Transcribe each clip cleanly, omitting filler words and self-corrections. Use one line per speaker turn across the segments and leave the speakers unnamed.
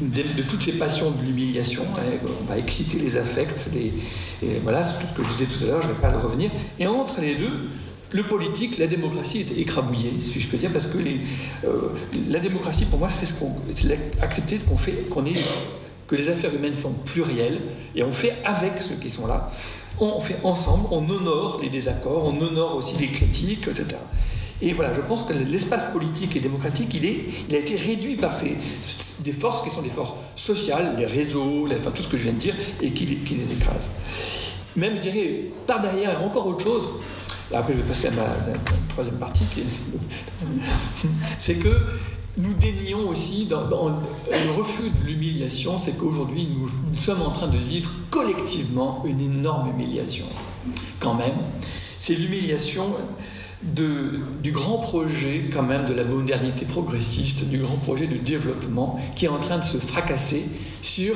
de toutes ces passions de l'humiliation. On va exciter les affects, et voilà, c'est tout ce que je disais tout à l'heure, je ne vais pas le revenir. Et entre les deux, le politique, la démocratie est écrabouillée, si je peux dire, parce que la démocratie, pour moi, c'est accepter que les affaires humaines sont plurielles, et on fait avec ceux qui sont là, on fait ensemble, on honore les désaccords, on honore aussi les critiques, etc. Et voilà, je pense que l'espace politique et démocratique, il a été réduit par des forces qui sont des forces sociales, les réseaux, tout ce que je viens de dire, et qui les écrasent. Même, je dirais, par derrière, encore autre chose. Après, je vais passer à ma troisième partie, c'est que nous dénions aussi, dans le refus de l'humiliation, c'est qu'aujourd'hui, nous sommes en train de vivre collectivement une énorme humiliation. Quand même, c'est l'humiliation du grand projet, quand même, de la modernité progressiste, du grand projet de développement qui est en train de se fracasser sur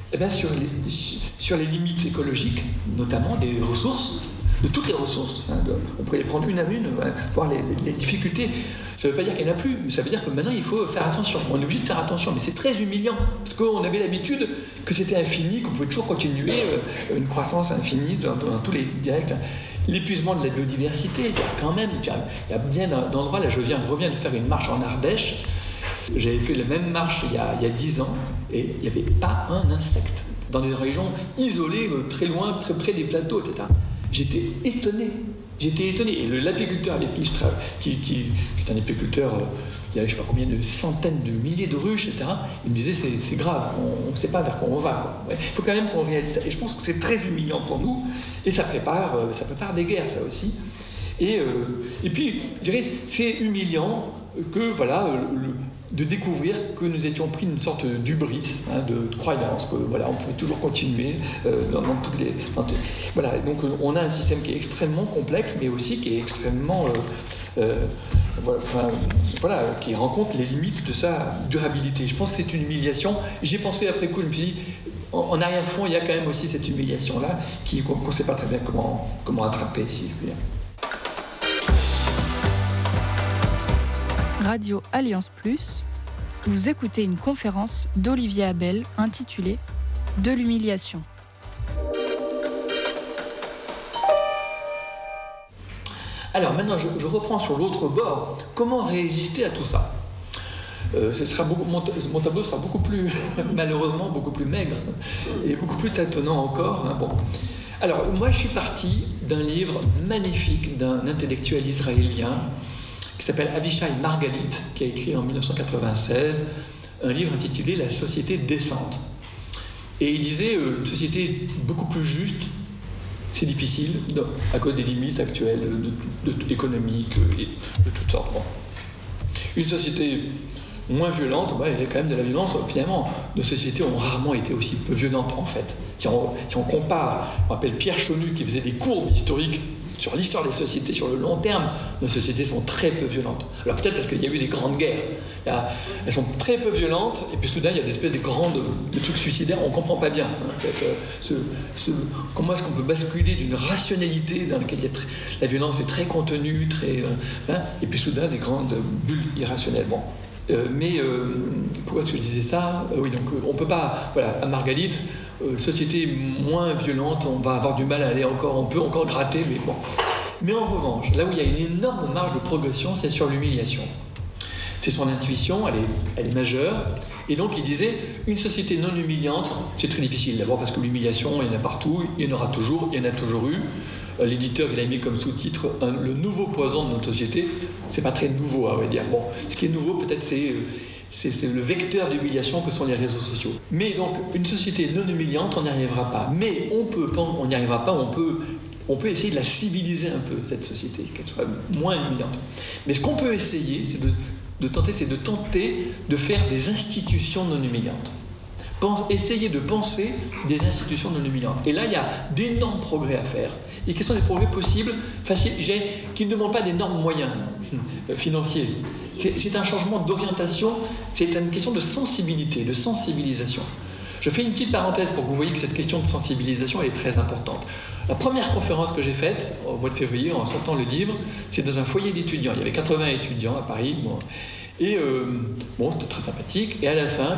les limites écologiques, notamment des ressources, de toutes les ressources. On pourrait les prendre une à une, voir les difficultés. Ça ne veut pas dire qu'il n'y en a plus, mais ça veut dire que maintenant il faut faire attention. On est obligé de faire attention, mais c'est très humiliant, parce qu'on avait l'habitude que c'était infini, qu'on pouvait toujours continuer une croissance infinie dans tous les directs. L'épuisement de la biodiversité, quand même, il y a bien d'endroits, là je reviens de faire une marche en Ardèche, j'avais fait la même marche il y a 10 ans, et il n'y avait pas un insecte, dans des régions isolées, très loin, très près des plateaux, etc. J'étais étonné. Et l'apiculteur avec qui je travaille, qui est un apiculteur, il y avait je ne sais pas combien de centaines de milliers de ruches, etc., il me disait c'est grave, on ne sait pas vers quoi on va. Il faut quand même qu'on réalise ça. Et je pense que c'est très humiliant pour nous, et ça prépare des guerres, ça aussi. Et puis, je dirais, c'est humiliant que, voilà, de découvrir que nous étions pris d'une sorte d'hubris, de croyance, que voilà, on pouvait toujours continuer voilà, donc on a un système qui est extrêmement complexe, mais aussi qui est extrêmement qui rencontre les limites de sa durabilité. Je pense que c'est une humiliation. J'ai pensé après coup, je me suis dit, en arrière-fond, il y a quand même aussi cette humiliation-là qu'on ne sait pas très bien comment attraper, si je puis dire.
Radio Alliance Plus, vous écoutez une conférence d'Olivier Abel intitulée « De l'humiliation ».
Alors maintenant, je reprends sur l'autre bord. Comment résister à tout ça ? Mon tableau sera beaucoup plus, malheureusement, beaucoup plus maigre et beaucoup plus tâtonnant encore. Bon. Alors, moi, je suis parti d'un livre magnifique d'un intellectuel israélien qui s'appelle Avishai Margalit, qui a écrit en 1996 un livre intitulé « La société décente ». Et il disait une société beaucoup plus juste, c'est difficile à cause des limites actuelles économiques et de toutes sortes. Bon. Une société moins violente, il y a quand même de la violence. Finalement, nos sociétés ont rarement été aussi peu violentes en fait. Si on compare, on rappelle Pierre Chonu qui faisait des courbes historiques sur l'histoire des sociétés sur le long terme, nos sociétés sont très peu violentes. Alors peut-être parce qu'il y a eu des grandes guerres. Elles sont très peu violentes, et puis soudain il y a des espèces de trucs suicidaires, on ne comprend pas bien. Comment est-ce qu'on peut basculer d'une rationalité dans laquelle la violence est très contenue, et puis soudain des grandes bulles irrationnelles. Bon. Pourquoi est-ce que je disais ça ? Oui, donc on ne peut pas, à Margalit, société moins violente, on va avoir du mal à aller on peut encore gratter, mais bon. Mais en revanche, là où il y a une énorme marge de progression, c'est sur l'humiliation. C'est son intuition, elle est majeure. Et donc il disait, une société non humiliante, c'est très difficile. D'abord parce que l'humiliation, il y en a partout, il y en aura toujours, il y en a toujours eu. L'éditeur, il a mis comme sous-titre le nouveau poison de notre société. C'est pas très nouveau, à vrai dire. Bon, ce qui est nouveau, peut-être, c'est le vecteur d'humiliation que sont les réseaux sociaux. Mais donc, une société non humiliante, on n'y arrivera pas. Mais quand on n'y arrivera pas, on peut essayer de la civiliser un peu, cette société, qu'elle soit moins humiliante. Mais ce qu'on peut essayer, c'est de tenter de faire des institutions non humiliantes. Essayer de penser des institutions non humiliantes. Et là, il y a d'énormes progrès à faire. Et quels sont les progrès possibles, faciles, qui ne demandent pas d'énormes moyens financiers. C'est un changement d'orientation, c'est une question de sensibilité, de sensibilisation. Je fais une petite parenthèse pour que vous voyez que cette question de sensibilisation elle est très importante. La première conférence que j'ai faite, au mois de février, en sortant le livre, c'est dans un foyer d'étudiants. Il y avait 80 étudiants à Paris. Bon. Et c'était très sympathique. Et à la fin,